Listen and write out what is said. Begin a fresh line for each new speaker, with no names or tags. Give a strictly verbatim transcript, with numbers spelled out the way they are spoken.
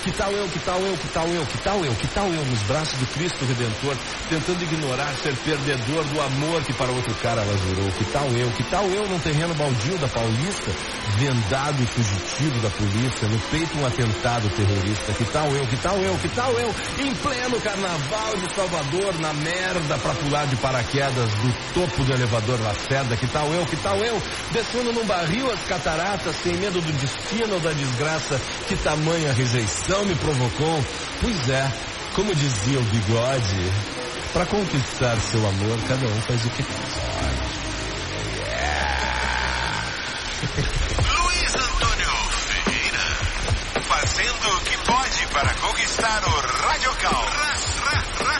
Que tal eu, que tal eu, que tal eu, que tal eu, que tal eu nos braços do Cristo Redentor, tentando ignorar ser perdedor do amor que para outro cara ela jurou. Que tal eu, que tal eu num terreno baldio da Paulista, vendado e fugitivo da polícia, no peito um atentado terrorista. Que tal eu, que tal eu, que tal eu, em pleno carnaval de Salvador, na merda pra pular de paraquedas do topo do elevador Lacerda. Que tal eu, que tal eu, descendo num barril as cataratas, sem medo do destino ou da desgraça. Que tamanha rejeição me provocou. Pois é, como dizia o Bigode, pra conquistar seu amor, cada um faz o que pode. Yeah.
Luiz Antônio Ferreira, fazendo o que pode para conquistar o Radiocal.